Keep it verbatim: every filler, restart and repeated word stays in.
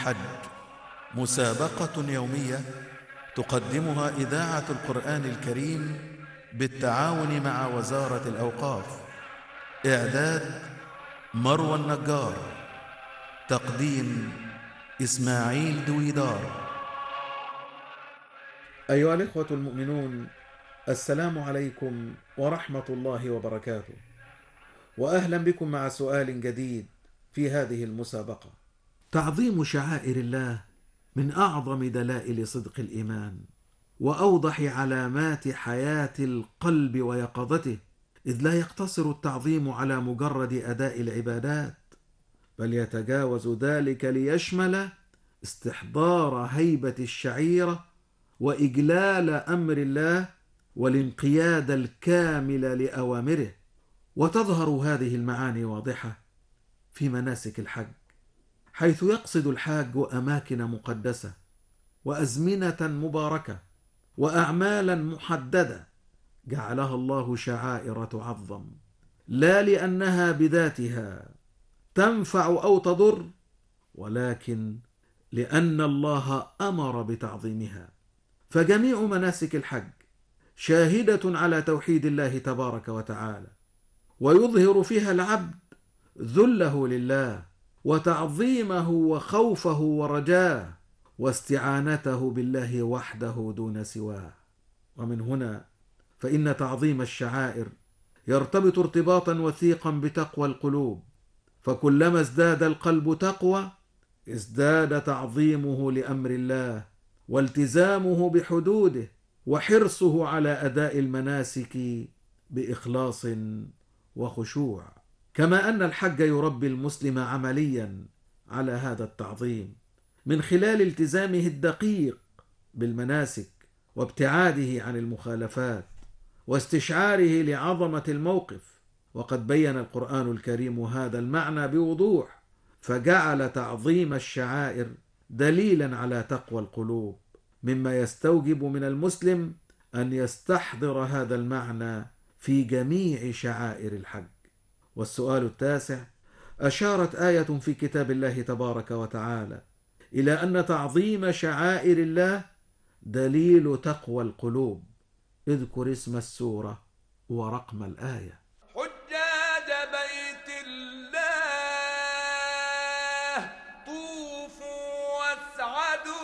الحج، مسابقة يومية تقدمها إذاعة القرآن الكريم بالتعاون مع وزارة الأوقاف. إعداد مروى النجار، تقديم إسماعيل دويدار. أيها الإخوة المؤمنون، السلام عليكم ورحمة الله وبركاته، وأهلا بكم مع سؤال جديد في هذه المسابقة. تعظيم شعائر الله من أعظم دلائل صدق الإيمان وأوضح علامات حياة القلب ويقظته، إذ لا يقتصر التعظيم على مجرد أداء العبادات، بل يتجاوز ذلك ليشمل استحضار هيبة الشعيرة وإجلال أمر الله والانقياد الكامل لأوامره. وتظهر هذه المعاني واضحة في مناسك الحج، حيث يقصد الحاج أماكن مقدسة وأزمنة مباركة وأعمالا محددة جعلها الله شعائر تعظم، لا لأنها بذاتها تنفع أو تضر، ولكن لأن الله أمر بتعظيمها. فجميع مناسك الحج شاهدة على توحيد الله تبارك وتعالى، ويظهر فيها العبد ذله لله وتعظيمه وخوفه ورجاه واستعانته بالله وحده دون سواه. ومن هنا فإن تعظيم الشعائر يرتبط ارتباطا وثيقا بتقوى القلوب، فكلما ازداد القلب تقوى ازداد تعظيمه لأمر الله والتزامه بحدوده وحرصه على أداء المناسك بإخلاص وخشوع. كما أن الحج يربي المسلم عمليا على هذا التعظيم من خلال التزامه الدقيق بالمناسك وابتعاده عن المخالفات واستشعاره لعظمة الموقف. وقد بين القرآن الكريم هذا المعنى بوضوح، فجعل تعظيم الشعائر دليلا على تقوى القلوب، مما يستوجب من المسلم أن يستحضر هذا المعنى في جميع شعائر الحج. والسؤال التاسع: أشارت آية في كتاب الله تبارك وتعالى إلى أن تعظيم شعائر الله دليل تقوى القلوب. اذكر اسم السورة ورقم الآية.